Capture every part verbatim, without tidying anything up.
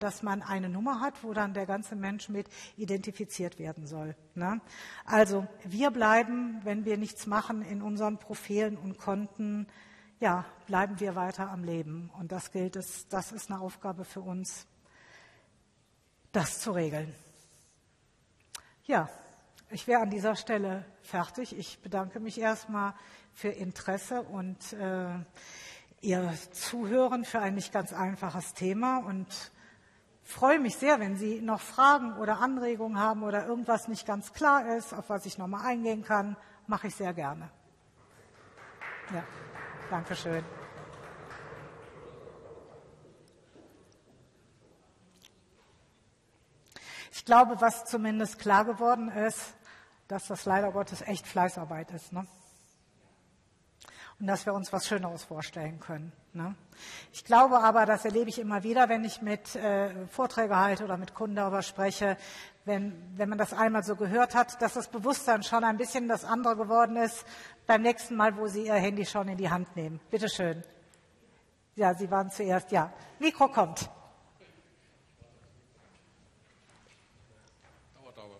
dass man eine Nummer hat, wo dann der ganze Mensch mit identifiziert werden soll. Ne? Also wir bleiben, wenn wir nichts machen in unseren Profilen und Konten, ja, bleiben wir weiter am Leben. Und das gilt es, das ist eine Aufgabe für uns, das zu regeln. Ja, ich wäre an dieser Stelle fertig. Ich bedanke mich erstmal für Interesse und äh, Ihr Zuhören für ein nicht ganz einfaches Thema und freue mich sehr, wenn Sie noch Fragen oder Anregungen haben oder irgendwas nicht ganz klar ist, auf was ich nochmal eingehen kann, mache ich sehr gerne. Ja, danke schön. Ich glaube, was zumindest klar geworden ist, dass das leider Gottes echt Fleißarbeit ist, ne? Und dass wir uns was Schöneres vorstellen können. Ne? Ich glaube aber, das erlebe ich immer wieder, wenn ich mit äh, Vorträge halte oder mit Kunden darüber spreche, wenn, wenn man das einmal so gehört hat, dass das Bewusstsein schon ein bisschen das andere geworden ist, beim nächsten Mal, wo Sie Ihr Handy schon in die Hand nehmen. Bitte schön. Ja, Sie waren zuerst. Ja, Mikro kommt. Dauer, dauer.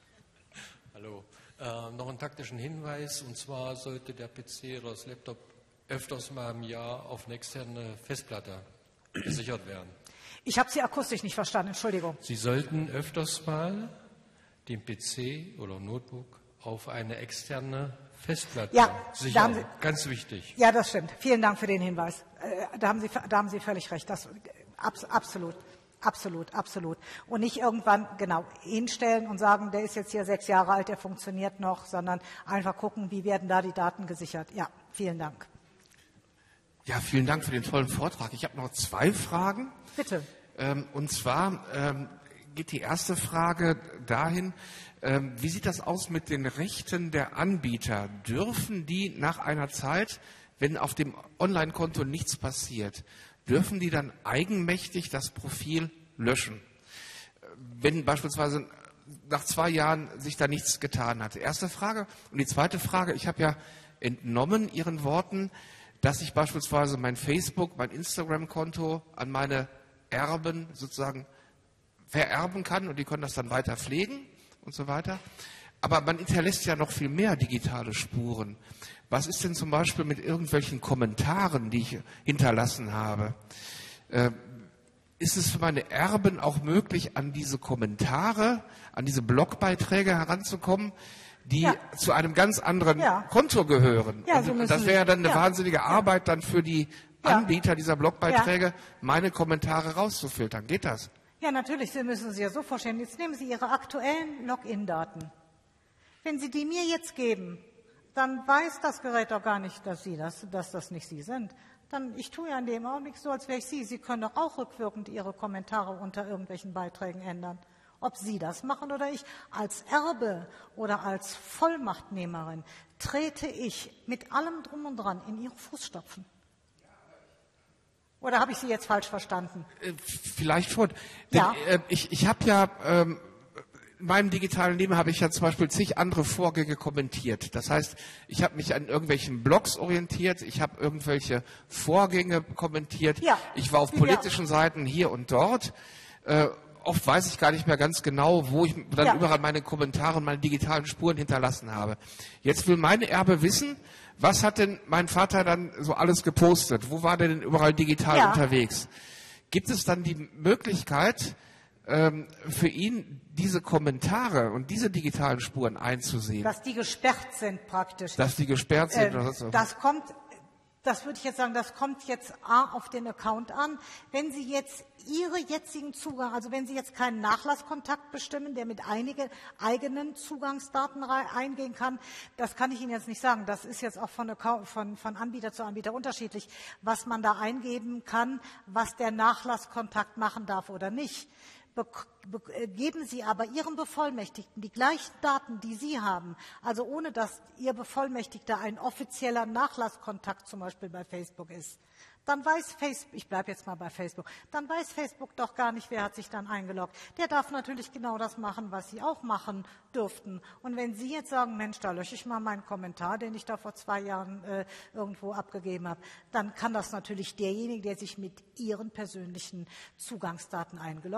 Hallo. Äh, noch einen taktischen Hinweis, und zwar sollte der P C oder das Laptop öfters mal im Jahr auf eine externe Festplatte gesichert werden. Ich habe Sie akustisch nicht verstanden, Entschuldigung. Sie sollten öfters mal den P C oder Notebook auf eine externe Festplatte ja, sichern. Sie, Ganz wichtig. Ja, das stimmt. Vielen Dank für den Hinweis. Äh, da, haben Sie, da haben Sie völlig recht. Das, abs, absolut. Absolut, absolut. Und nicht irgendwann genau hinstellen und sagen, der ist jetzt hier sechs Jahre alt, der funktioniert noch, sondern einfach gucken, wie werden da die Daten gesichert. Ja, vielen Dank. Ja, vielen Dank für den tollen Vortrag. Ich habe noch zwei Fragen. Bitte. Ähm, und zwar ähm, geht die erste Frage dahin, ähm, wie sieht das aus mit den Rechten der Anbieter? Dürfen die nach einer Zeit, wenn auf dem Online-Konto nichts passiert, dürfen die dann eigenmächtig das Profil löschen, wenn beispielsweise nach zwei Jahren sich da nichts getan hat? Erste Frage. Und die zweite Frage, ich habe ja entnommen Ihren Worten, dass ich beispielsweise mein Facebook, mein Instagram-Konto an meine Erben sozusagen vererben kann und die können das dann weiter pflegen und so weiter. Aber man hinterlässt ja noch viel mehr digitale Spuren. Was ist denn zum Beispiel mit irgendwelchen Kommentaren, die ich hinterlassen habe? Äh, ist es für meine Erben auch möglich, an diese Kommentare, an diese Blogbeiträge heranzukommen, die ja. zu einem ganz anderen ja. Konto gehören? Ja, also, das wäre dann eine ja. wahnsinnige Arbeit dann für die ja. Anbieter dieser Blogbeiträge, meine Kommentare rauszufiltern. Geht das? Ja, natürlich. Sie müssen sich ja so vorstellen. Jetzt nehmen Sie Ihre aktuellen Login-Daten. Wenn Sie die mir jetzt geben, dann weiß das Gerät doch gar nicht, dass Sie das, dass das nicht Sie sind. Dann, ich tue ja in dem Augenblick so, als wäre ich Sie. Sie können doch auch rückwirkend Ihre Kommentare unter irgendwelchen Beiträgen ändern. Ob Sie das machen oder ich. Als Erbe oder als Vollmachtnehmerin trete ich mit allem Drum und Dran in Ihre Fußstapfen. Oder habe ich Sie jetzt falsch verstanden? Äh, vielleicht schon. Ja. Denn, äh, ich ich habe ja... Ähm, in meinem digitalen Leben habe ich ja zum Beispiel zig andere Vorgänge kommentiert. Das heißt, ich habe mich an irgendwelchen Blogs orientiert, ich habe irgendwelche Vorgänge kommentiert, ja. ich war auf politischen ja. Seiten hier und dort. Äh, oft weiß ich gar nicht mehr ganz genau, wo ich dann ja. überall meine Kommentare und meine digitalen Spuren hinterlassen habe. Jetzt will meine Erbe wissen, was hat denn mein Vater dann so alles gepostet? Wo war der denn überall digital ja. unterwegs? Gibt es dann die Möglichkeit, für ihn diese Kommentare und diese digitalen Spuren einzusehen? Dass die gesperrt sind praktisch. Dass die gesperrt sind? Äh, oder so. Das kommt, das würde ich jetzt sagen, das kommt jetzt A auf den Account an. Wenn Sie jetzt Ihre jetzigen Zugang, also wenn Sie jetzt keinen Nachlasskontakt bestimmen, der mit einigen eigenen Zugangsdaten eingehen kann, das kann ich Ihnen jetzt nicht sagen. Das ist jetzt auch von, von, von Anbieter zu Anbieter unterschiedlich, was man da eingeben kann, was der Nachlasskontakt machen darf oder nicht. Geben Sie aber Ihrem Bevollmächtigten die gleichen Daten, die Sie haben, also ohne dass Ihr Bevollmächtigter ein offizieller Nachlasskontakt zum Beispiel bei Facebook ist, dann weiß Facebook, ich bleibe jetzt mal bei Facebook, dann weiß Facebook doch gar nicht, wer hat sich dann eingeloggt. Der darf natürlich genau das machen, was Sie auch machen dürften. Und wenn Sie jetzt sagen, Mensch, da lösche ich mal meinen Kommentar, den ich da vor zwei Jahren äh, irgendwo abgegeben habe, dann kann das natürlich derjenige, der sich mit Ihren persönlichen Zugangsdaten eingeloggt